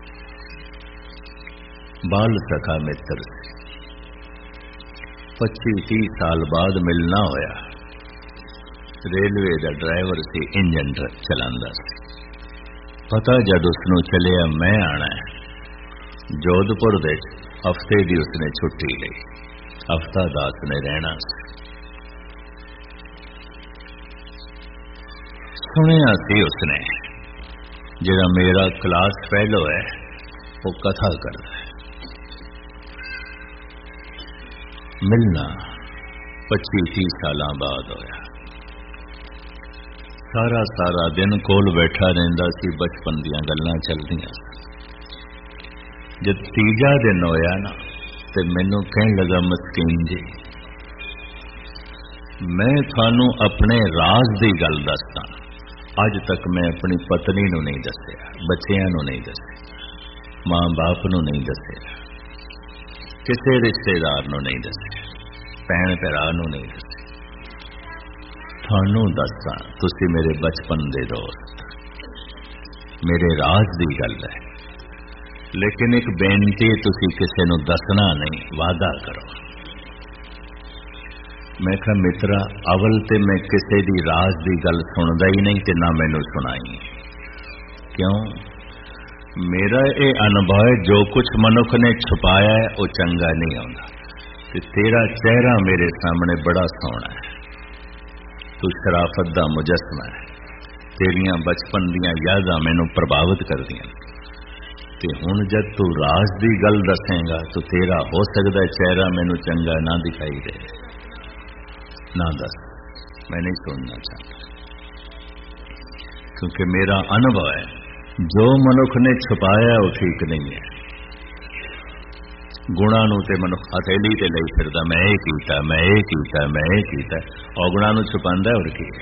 ਬਾਲ ਸਖਾ ਮਿੱਤਰ ਸੀ। 25-30 ਸਾਲ ਬਾਅਦ ਮਿਲਣਾ ਹੋਇਆ। ਰੇਲਵੇ ਦਾ ਡਰਾਈਵਰ ਸੀ, ਇੰਜਨ ਚਲਾਉਂਦਾ ਸੀ। ਪਤਾ ਜਦ ਉਸਨੂੰ ਚੱਲਿਆ ਮੈਂ ਆਣਾ ਜੋਧਪੁਰ ਦੇ ਹਫ਼ਤੇ ਦੀ ਉਸਨੇ ਛੁੱਟੀ ਲਈ, ਹਫ਼ਤਾ 10 ਨੇ ਰਹਿਣਾ ਸੀ। ਸੁਣਿਆ ਸੀ ਉਸਨੇ ਜਿਹੜਾ ਮੇਰਾ ਕਲਾਸ ਫੈਲੋ ਹੈ ਉਹ ਕਥਾ ਕਰਦਾ ਹੈ। ਮਿਲਣਾ 25-30 ਸਾਲਾਂ ਬਾਅਦ ਹੋਇਆ। ਸਾਰਾ ਦਿਨ ਕੋਲ ਬੈਠਾ ਰਹਿੰਦਾ ਸੀ, ਬਚਪਨ ਦੀਆਂ ਗੱਲਾਂ ਚੱਲਦੀਆਂ। ਜਦ ਤੀਜਾ ਦਿਨ ਹੋਇਆ ਨਾ ਤੇ ਮੈਨੂੰ ਕਹਿਣ ਲੱਗਾ, ਮਸਕੀਨ ਜੀ, ਮੈਂ ਤੁਹਾਨੂੰ ਆਪਣੇ ਰਾਜ਼ ਦੀ ਗੱਲ ਦੱਸਦਾ। ਅੱਜ ਤੱਕ ਮੈਂ ਆਪਣੀ ਪਤਨੀ ਨੂੰ ਨਹੀਂ ਦੱਸਿਆ, ਬੱਚਿਆਂ ਨੂੰ ਨਹੀਂ ਦੱਸਿਆ, ਮਾਂ ਬਾਪ ਨੂੰ ਨਹੀਂ ਦੱਸਿਆ, ਕਿਸੇ ਰਿਸ਼ਤੇਦਾਰ ਨੂੰ ਨਹੀਂ ਦੱਸਿਆ, ਭੈਣ ਭਰਾ ਨੂੰ ਨਹੀਂ ਦੱਸਿਆ। ਤੁਹਾਨੂੰ ਦੱਸਾਂ, ਤੁਸੀਂ ਮੇਰੇ ਬਚਪਨ ਦੇ ਦੋਸਤ, ਮੇਰੇ ਰਾਜ਼ ਦੀ ਗੱਲ ਹੈ। ਲੇਕਿਨ ਇੱਕ ਬੇਨਤੀ, ਤੁਸੀਂ ਕਿਸੇ ਨੂੰ ਦੱਸਣਾ ਨਹੀਂ, ਵਾਅਦਾ ਕਰੋ। ਮੈਂ ਕਿਹਾ, ਮਿੱਤਰਾ, ਅਵਲ ਤੇ ਮੈਂ ਕਿਸੇ ਦੀ ਰਾਜ਼ ਦੀ ਗੱਲ ਸੁਣਦਾ ਹੀ ਨਹੀਂ ਤੇ ਨਾ ਮੈਨੂੰ ਸੁਣਾਈ। ਕਿਉਂ? ਮੇਰਾ ਇਹ ਅਨੁਭਵ ਹੈ, ਜੋ ਕੁਝ ਮਨੁੱਖ ਨੇ ਛੁਪਾਇਆ ਹੈ ਉਹ ਚੰਗਾ ਨਹੀਂ ਆਉਂਦਾ। ਤੇ ਤੇਰਾ ਚਿਹਰਾ ਮੇਰੇ ਸਾਹਮਣੇ ਬੜਾ ਸੋਹਣਾ ਹੈ, ਤੂੰ ਸ਼ਰਾਫਤ ਦਾ ਮੁਜੱਸਮਾ ਹੈ, ਤੇਰੀਆਂ ਬਚਪਨ ਦੀਆਂ ਯਾਦਾਂ ਮੈਨੂੰ ਪ੍ਰਭਾਵਿਤ ਕਰਦੀਆਂ। ਤੇ ਹੁਣ जब तू राज की गल दसेगा तो तेरा हो सकता चेहरा मैनू चंगा ना दिखाई दे, ना दस, मैं नहीं सुनना चाहता। क्योंकि मेरा अनुभव है जो मनुख ने छुपाया वो ठीक नहीं है। गुणा नूं ते मनुख हथेली ते लई फिरदा, मैं ये कीता, मैं ये कीता, मैं ये कीता, औगुणा नूं छुपांदा और की।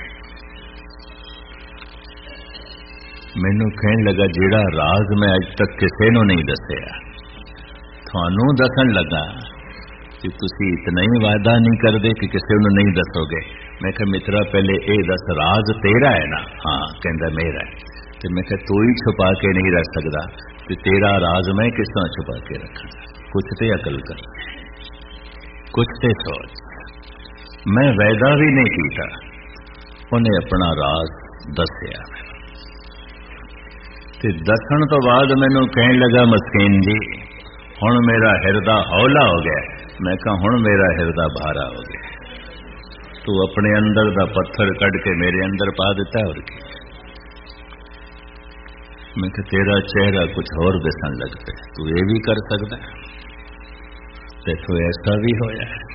मैनू कहन लगा जिहड़ा राज मैं अज तक किसी नूं नहीं दसिया थानू दसन लगा कि तुसी इतना ही वादा नहीं करते कि किसी नूं नहीं दसोगे। मैं कहा मित्रा पहले ये दस राज तेरा है ना? हाँ कहंदा मेरा है। तो मैं कहा तू ही छुपा के नहीं रख सकता तो तेरा राज मैं किस तरह छुपा के रखा? कुछ ते अकल कर, कुछ ते सोच। मैं वादा भी नहीं कीता, उन्हें अपना राज दसिया। ते दसन तो बाद मैनू कहन लगा मस्कीन जी हुण मेरा हिरदा हौला हो गया। मैं कहा हुण मेरा हिरदा भारा हो गया, तू अपने अंदर दा पत्थर कढ़ के मेरे अंदर पा दिता और की। मैं कहा तेरा चेहरा कुछ और दिसन लग पे, तू ये भी कर सकता है? देखो ऐसा भी होया है।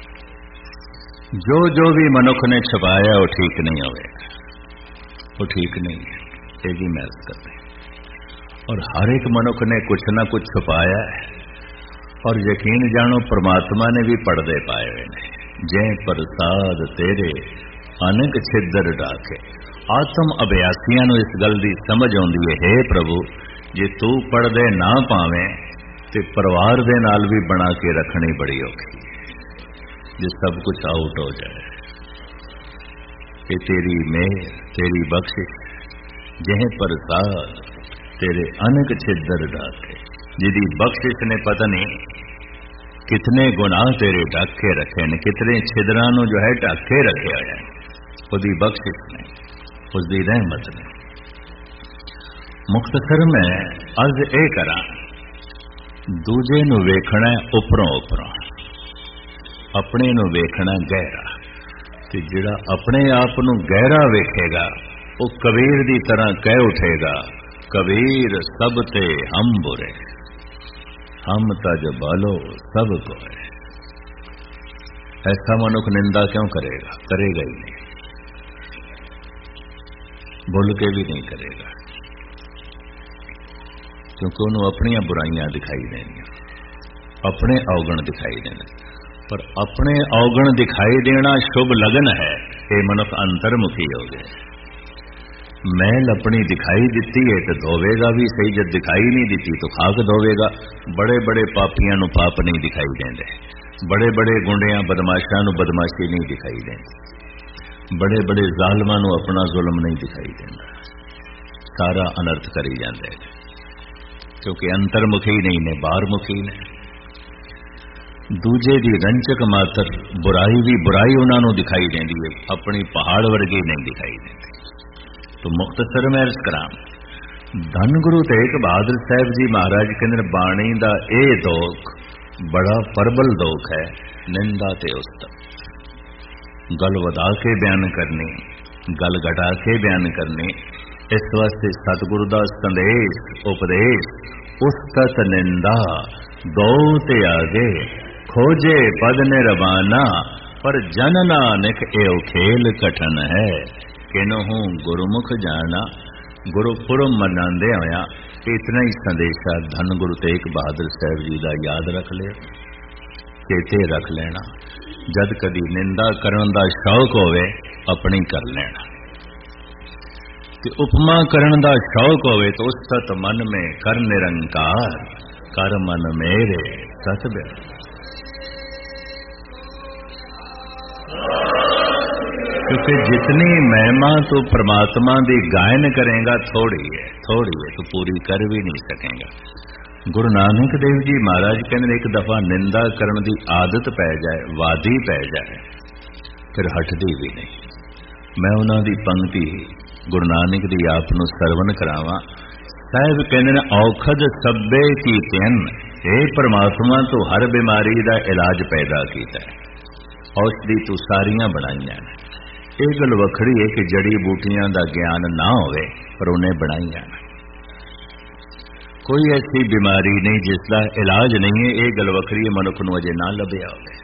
जो जो भी मनुख ने छुपाया वो ठीक नहीं होगा, वो ठीक नहीं है, ये भी मैं अर्ज करता। और हर एक मनुख ने कुछ ना कुछ छुपाया है और यकीन जानो परमात्मा ने भी पर्दे पाए हुए ने। जै प्रसाद तेरे अनेक छिद्र डाके। आत्म अभ्यासियां नूं इस गल दी समझ आउंदी है, हे प्रभु जे तू पर्दे ना पावे ते परिवार दे नाल भी बना के रखनी बड़ी औखी है। जे सब कुछ आउट हो जाए, ये तेरी मेहर तेरी बख्शिश। जै प्रसाद तेरे अनेक छिद्र ढाके, जिदी बख्शिश ने पता नहीं कितने गुनाह तेरे ढाके रखे ने, कितने छिद्रां नूं जो है ढाके रखे है। उसदी बख्शिश ने, उसदी रहमत ने। मुख्तसर में अर्ज ए करा, दूजे नूं वेखना उपरों उपरों, अपने नूं वेखना गहरा। ते जिहड़ा अपने आप नूं गहरा वेखेगा वो कबीर दी तरह कह उठेगा, कबीर सब ते हम बुरे, हम तज बालो सब को है। ऐसा मनुख निंदा क्यों करेगा? करेगा ही नहीं, बोल के भी नहीं करेगा, क्योंकि उन्होंने अपनी बुराइयां दिखाई देनी, अपने अवगुण दिखाई देने। पर अपने अवगुण दिखाई देना शुभ लगन है, ये मनुख अंतर्मुखी हो गए। मैल अपनी दिखाई दिती है तो धोवेगा भी सही, जब दिखाई नहीं दिती तो खाक धोवेगा। बड़े बड़े पापियां नूं पाप नहीं दिखाई देंदे, बड़े बड़े गुंडियां बदमाशां नूं बदमाशी नहीं दिखाई देंदी, बड़े बड़े जालमां नूं अपना जुल्म नहीं दिखाई देंदा। सारा अनर्थ करी जांदे क्योंकि अंतर्मुखी नहीं ने, बाहरमुखी ने। दूजे दी रंचक मातर बुराई भी बुराई उन्हां नूं दिखाई देंदी है, अपनी पहाड़ वर्गी नहीं दिखाई देंदी। तो मुख्तसर में अर्ज करा, धन गुरु तेग बहादुर साहब जी महाराज कहते बाणी दा ए दोख बड़ा प्रबल दोख है, निंदा ते उस्तम। गल वधा के बयान करनी, गल घटा के बयान करनी। इस वास्ते सतगुरु दा संदेश उपदेश उस्तत निंदा दो ते आगे, खोजे पद ने रवाना पर जन नानक एओ खेल कठन है। किनहू गुरुमुख जाना, गुरुपुरम मनांदे होया इतना ही संदेशा धन गुरु तेग बहादुर साहब जी का याद रख ले, चेते रख लेना। जद कदी निंदा करन दा शौक होवे अपनी कर लेना, ते उपमा करन दा शौक होवे तो उस्तत मन में कर निरंकार, कर मन मेरे सतबिर। क्योंकि जितनी महिमा तो परमात्मा की गायन करेगा थोड़ी है, थोड़ी है तो पूरी कर भी नहीं सकेगा। गुरु नानक देव जी महाराज कहते एक दफा निंदा करन की आदत पै जाए, वादी पै जाए, फिर हटदी भी नहीं। मैं उन्हों की पंक्ति गुरु नानक की आप नूं सरवण करावां। साहिब कहते हैं औखद सब्बे की तिन, हे परमात्मा तो हर बीमारी का इलाज पैदा किया है, औषधि तू सारियां बनाइयां ने। ਇਹ ਗੱਲ ਵੱਖਰੀ है कि जड़ी बूटियां का ज्ञान ना होवे पर उन्हें बनाइया। कोई ऐसी बीमारी नहीं जिसका इलाज नहीं है। ये गल वखरी मनुख नूं अजे ना लभ्या होवे।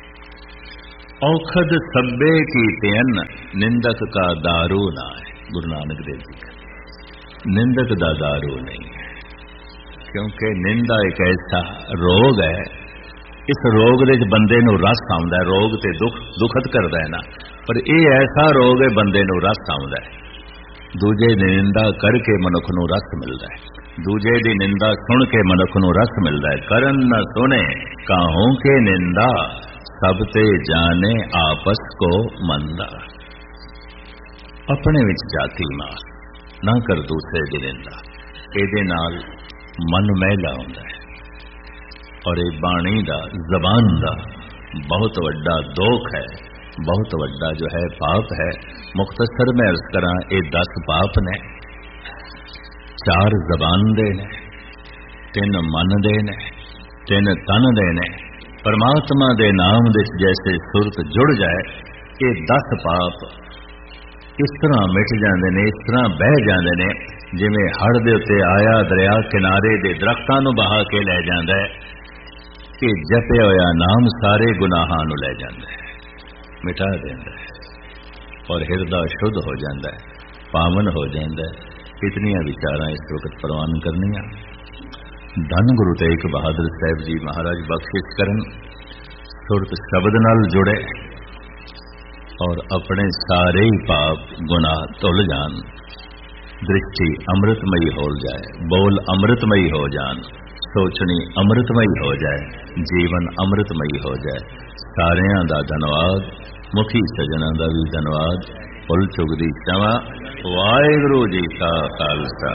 औखद सब्बे कीते अन निंदक का दारू ना है। गुरु नानक देव जी का निंदक दा दारू नहीं है, क्योंकि निंदा एक ऐसा रोग है, इस रोग दे बंदे नूं रस आउंदा है। रोग ते दुखद करदा है ना, पर यह ऐसा रोग है बंदे नूं रस आउंदा है। दूजे दी निंदा करके मनुख नूं रस मिलदा है, दूजे दी निंदा सुन के मनुख नूं रस मिलदा है। करन न सुने काहू के निंदा, सब ते जाने आपस को मंदा। अपने विच जाति मार ना कर दूसरे दी निंदा, इहदे नाल मन मैला हुंदा है। और ये बाणी दा जबान दा बहुत वड्डा दोख है, बहुत वड्डा जो है पाप है। मुख्तसर में अर्ज करा, ये 10 पाप ने, 4 जबान दे ने, 3 मन दे ने, 3 तन दे ने। परमात्मा दे नाम दे जैसे सुरत जुड़ जाए, ये 10 पाप इस तरह मिट जाते ने, इस तरह बह जाते ने जिवें हड़ दे उत्ते आया दरिया किनारे दे दरख्तां नूं बहा के लै जांदा है। कि जपिया होया नाम सारे गुनाहां नूं लै जांदा है, मिटा देंदा है और हिरदा शुद्ध हो जाता है, पावन हो जाता है। कितनियां विचारां इस वक्त प्रवान करनियां। धन गुरु तेग बहादुर साहब जी महाराज बख्शिश करन, सुरत शब्द नाल जुड़े और अपने सारे ही पाप गुनाह धुल जान। दृष्टि अमृतमयी हो जाए, बोल अमृतमयी हो जान, सोचनी अमृतमयी हो जाए, जीवन अमृतमयी हो जाए। सारियां दा धन्नवाद, मुखी सजना दा भी धन्नवाद। फुल चुगदी क्षमा। वाहिगुरू जी का खालसा।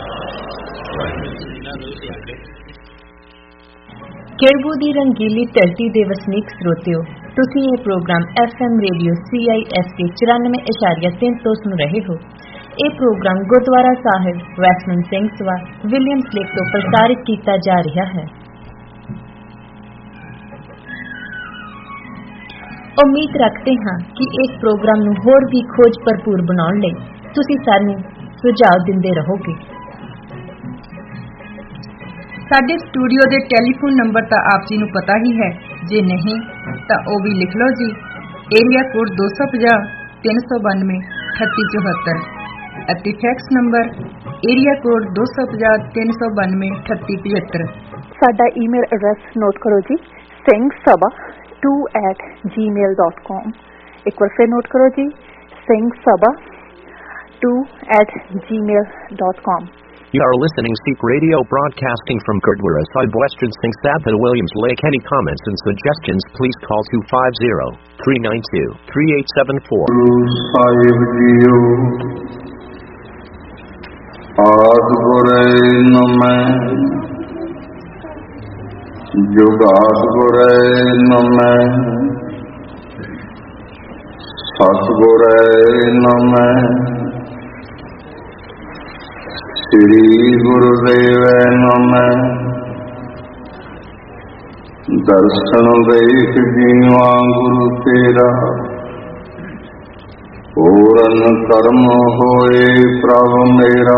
केड़बू दी रंगीली धरती दे वसनीक श्रोतिओ, तुसीं ये प्रोग्राम FM रेडियो CISK 94.3 तो सुन रहे हो। ये programme gurdwara Sahib वैस्टमैन Singh Sabha Williams lake तो प्रसारित किया जा रहा है। उम्मीद रखते हैं कि इस प्रोग्राम नूं होर भी खोज भरपूर बनाउण लई तुसीं सानूं सुझाव दिंदे रहोगे। साडे स्टूडियो दे टैलीफोन नंबर तां आप जी नूं पता ही है, जे नहीं तां ओ भी लिख लो जी। एरिया कोड 250 392 3874 अते फैक्स नंबर एरिया कोड 250 392 3875। साडा ईमेल एड्रैस नोट करो जी, singhsabha2@gmail.com। एक बार फिर नोट करो जी, singhsabha2@gmail.com। You are listening Sikh Radio broadcasting from Gurdwara Sahib Western Singh Sabha Williams Lake. Any comments and suggestions please call 250-392-3874. Sahib Jiyo Aad Gurai Namah Jugaad Gurai Namah Sat Gurai Namah Shri Gurudev Namah Darshan Deikh Jiva Guru Tera Puran Karm Hoye Prabh Mera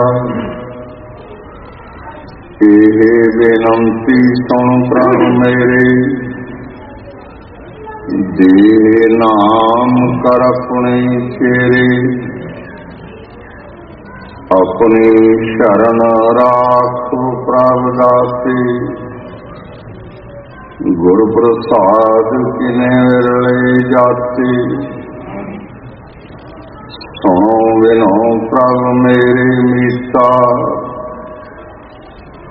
Ehe Benamti Sun Prabh Mere De Naam Kar Apne Chere अपनी शरण राखो प्रभ दासी गुरु प्रसाद किने विरले जाती सुनो विनो प्रभ मेरे मीता